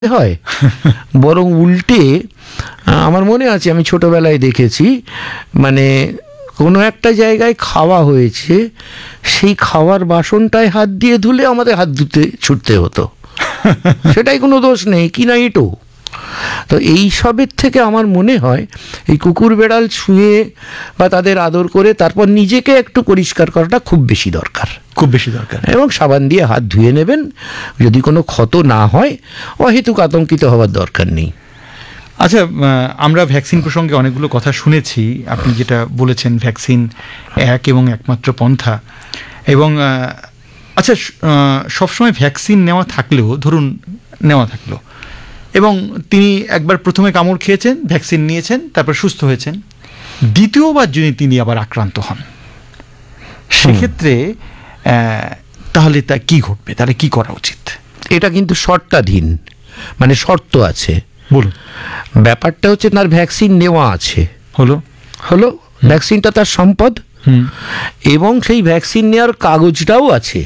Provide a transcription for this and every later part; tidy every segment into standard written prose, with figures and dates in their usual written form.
হয়, বরং উল্টে আমার মনে আছে আমি ছোটবেলায় দেখেছি, মানে কোনো একটা জায়গায় খাওয়া হয়েছে, সেই খাওয়ার বাসনটায় হাত দিয়ে ধুলে আমাদের হাত ধুতে ছুটতে হতো। সেটাই কোনো দোষ নেই কি না এটো। তো এই সবের থেকে আমার মনে হয় এই কুকুর বেড়াল ছুঁয়ে বা তাদের আদর করে তারপর নিজেকে একটু পরিষ্কার করাটা খুব বেশি দরকার, খুব বেশি দরকার। এবং সাবান দিয়ে হাত ধুয়ে নেবেন, যদি কোনো ক্ষত না হয় অহেতুক আতঙ্কিত হওয়ার দরকার নেই। আচ্ছা, আমরা ভ্যাকসিন প্রসঙ্গে অনেকগুলো কথা শুনেছি। আপনি যেটা বলেছেন ভ্যাকসিন এক এবং একমাত্র পন্থা, এবং আচ্ছা সবসময় ভ্যাকসিন নেওয়া থাকলেও, ধরুন নেওয়া থাকলো এবং তিনি একবার প্রথমে কামড় খেয়েছেন, ভ্যাকসিন নিয়েছেন, তারপর সুস্থ হয়েছেন, দ্বিতীয়বার যদি তিনি আবার আক্রান্ত হন, সেক্ষেত্রে তাহলে তা কি ঘটবে, তাহলে কি করা উচিত? এটা কিন্তু শর্তাধীন, মানে শর্ত আছে। বলুন। ব্যাপারটা হচ্ছে তার ভ্যাকসিন নেওয়া আছে, হলো ভ্যাকসিনটা তার সম্পদ, এবং সেই ভ্যাকসিন নেওয়ার কাগজটাও আছে,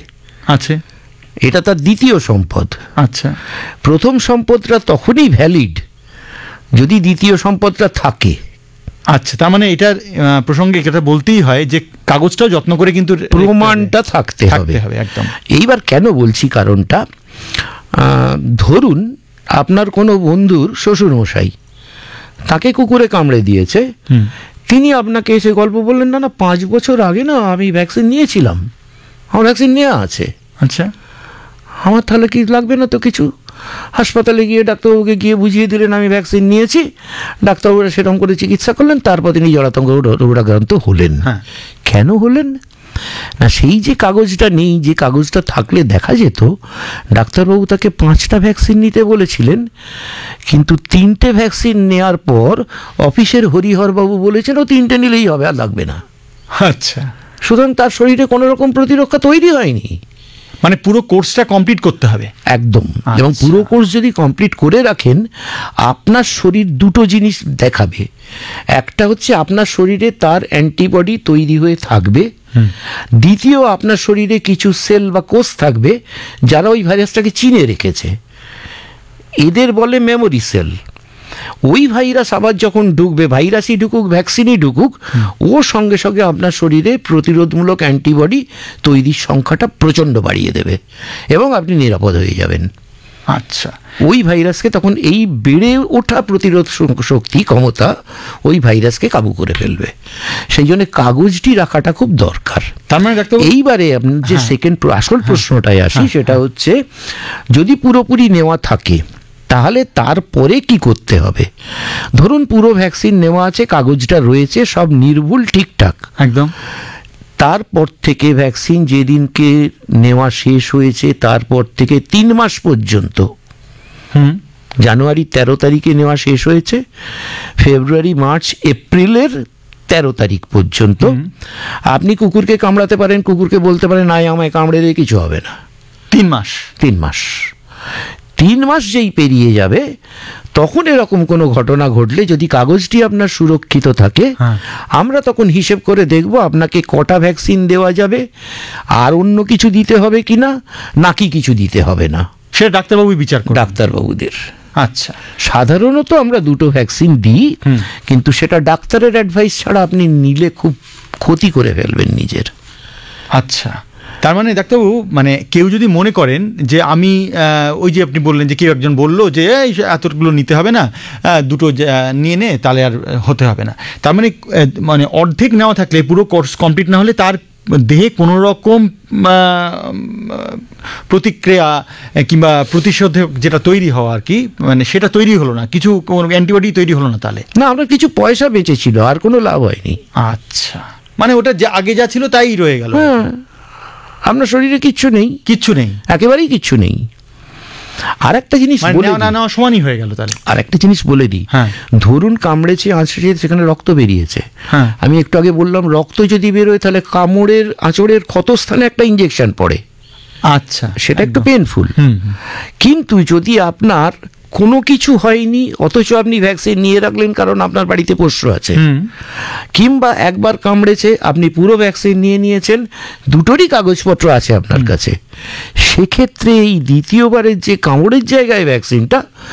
এটা তার দ্বিতীয় সম্পদ। আচ্ছা, প্রথম সম্পদটা তখনই ভ্যালিড যদি দ্বিতীয় সম্পদটা থাকে। আচ্ছা, তার মানে এটার প্রসঙ্গে এটা বলতেই হয় যে কাগজটাও যত্ন করে কিন্তু প্রমাণটা থাকতে হবে একদম। এইবার কেন বলছি কারণটা, ধরুন আপনার কোনো বন্ধুর শ্বশুরমশাই, তাকে কুকুরে কামড়ে দিয়েছে, তিনি আপনাকে এসে গল্প বললেন, না 5 বছর আগে না আমি ভ্যাকসিন নিয়েছিলাম, আমার ভ্যাকসিন নেওয়া আছে। আচ্ছা, আমার তাহলে কি লাগবে না তো কিছু? হাসপাতালে গিয়ে ডাক্তারবাবুকে গিয়ে বুঝিয়ে দিলেন আমি ভ্যাকসিন নিয়েছি, ডাক্তারবাবুরা সেরকম করে চিকিৎসা করলেন, তারপর তিনি জলাতঙ্ক রোগাক্রান্ত হলেন। কেন হলেন না? সেই যে কাগজটা নেই, যে কাগজটা থাকলে দেখা যেত ডাক্তারবাবু তাকে 5টা ভ্যাকসিন নিতে বলেছিলেন, কিন্তু 3টে ভ্যাকসিন নেওয়ার পর অফিসের হরিহরবাবু বলেছেন ও 3টে নিলেই হবে, আর লাগবে না। আচ্ছা, সুতরাং তার শরীরে কোনো রকম প্রতিরক্ষা তৈরি হয়নি, মানে পুরো কোর্সটা কমপ্লিট করতে হবে একদম। এবং পুরো কোর্স যদি কমপ্লিট করে রাখেন, আপনার শরীর দুটো জিনিস দেখাবে। একটা হচ্ছে আপনার শরীরে তার অ্যান্টিবডি তৈরি হয়ে থাকবে, দ্বিতীয় আপনার শরীরে কিছু সেল বা কোষ থাকবে যারা ওই ভাইরাসটাকে চিনে রেখেছে, এদের বলে মেমোরি সেল। ওই ভাইরাস আবার যখন ঢুকবে, ভাইরাসই ঢুকুক ভ্যাকসিনই ঢুকুক, ও সঙ্গে সঙ্গে আপনার শরীরে প্রতিরোধমূলক অ্যান্টিবডি তৈরির সংখ্যাটা প্রচণ্ড বাড়িয়ে দেবে এবং আপনি নিরাপদ হয়ে যাবেন। আচ্ছা, ওই ভাইরাসকে তখন এই বেড়ে ওঠা প্রতিরোধ শক্তি ক্ষমতা ওই ভাইরাসকে কাবু করে ফেলবে। সেই জন্য কাগজটি রাখাটা খুব দরকার। তার মানে এইবারে আপনি যে সেকেন্ড আসল প্রশ্নটায় আসি, সেটা হচ্ছে যদি পুরোপুরি নেওয়া থাকে তাহলে তারপরে কি করতে হবে? ধরুন পুরো ভ্যাকসিন নেওয়া আছে, কাগজটা রয়েছে, সব নির্ভুল ঠিকঠাক একদম। তারপর থেকে ভ্যাকসিন যেদিনকে নেওয়া শেষ হয়েছে তারপর থেকে 3 মাস পর্যন্ত, জানুয়ারি 13 তারিখে নেওয়া শেষ হয়েছে, ফেব্রুয়ারি মার্চ এপ্রিলের 13 তারিখ পর্যন্ত আপনি কুকুরকে কামড়াতে পারেন, কুকুরকে বলতে পারেন আয় আমায় কামড়ে দিয়ে কিছু হবে না। 3 মাস 3 মাস যেই পেরিয়ে যাবে, তখন এরকম কোনো ঘটনা ঘটলে যদি কাগজটি আপনার সুরক্ষিত থাকে, আমরা তখন হিসেব করে দেখব আপনাকে কটা ভ্যাকসিন দেওয়া যাবে, আর অন্য কিছু দিতে হবে কিনা, নাকি কিছু দিতে হবে না, সেটা ডাক্তারবাবু বিচার করেন, ডাক্তারবাবুদের। আচ্ছা, সাধারণত আমরা 2টো ভ্যাকসিন দিই, কিন্তু সেটা ডাক্তারের অ্যাডভাইস ছাড়া আপনি নিলে খুব ক্ষতি করে ফেলবেন নিজের। আচ্ছা, তার মানে ডাক্তারবাবু, মানে কেউ যদি মনে করেন যে আমি ওই যে আপনি বললেন যে কেউ একজন বললো যে এতগুলো নিতে হবে না, 2টো নিয়ে নে, তাহলে আর হতে হবে না। তার মানে অর্ধেক নেওয়া থাকলে, পুরো কোর্স কমপ্লিট না হলে তার দেহে কোনো রকম প্রতিক্রিয়া কিংবা প্রতিষেধক যেটা তৈরি হওয়া আর কি, মানে সেটা তৈরি হলো না, কিছু অ্যান্টিবডি তৈরি হলো না, তাহলে না, আপনার কিছু পয়সা বেঁচেছিল, আর কোনো লাভ হয়নি। আচ্ছা, মানে ওটা আগে যা ছিল তাই রয়ে গেল, আপনার শরীরে কিচ্ছু নেই, একেবারেই কিচ্ছু নেই। আর একটা জিনিস সমানই হয়ে গেল। তাহলে আর একটা জিনিস বলে দিই, ধরুন কামড়েছে, আঁচড়ে, সেখানে রক্ত বেরিয়েছে, আমি একটু আগে বললাম রক্ত যদি বেরোয় তাহলে কামড়ের আঁচড়ের ক্ষতস্থানে একটা ইঞ্জেকশন পড়ে। আচ্ছা, সেটা একটু পেনফুল, কিন্তু যদি আপনার কোনো কিছু হয়নি অথচ আপনি ভ্যাকসিন নিয়ে রাখলেন কারণ আপনার বাড়িতে পোষ্য আছে, কিংবা একবার কামড়েছে আপনি পুরো ভ্যাকসিন নিয়ে নিয়েছেন, দুটোরই কাগজপত্র আছে আপনার কাছে, সেক্ষেত্রে এই দ্বিতীয়বারের যে কামড়ের জায়গায় ভ্যাকসিনটা